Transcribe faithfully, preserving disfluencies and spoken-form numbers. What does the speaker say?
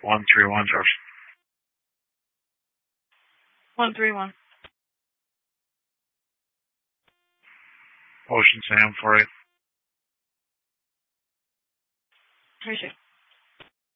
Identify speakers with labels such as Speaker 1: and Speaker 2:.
Speaker 1: One three one, Jefferson.
Speaker 2: One three one.
Speaker 1: Ocean Sam four eight.
Speaker 2: Appreciate it.